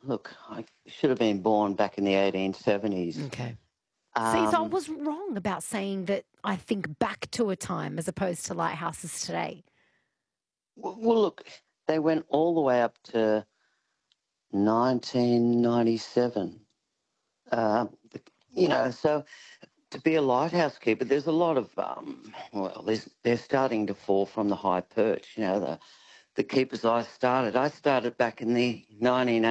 Look, I should have been born back in the 1870s. Okay. See, so I Um, was wrong about saying that I think back to a time as opposed to lighthouses today. well, look, they went all the way up to 1997. So to be a lighthouse keeper, there's a lot of, they're starting to fall from the high perch. The keepers I started back in the 1980s.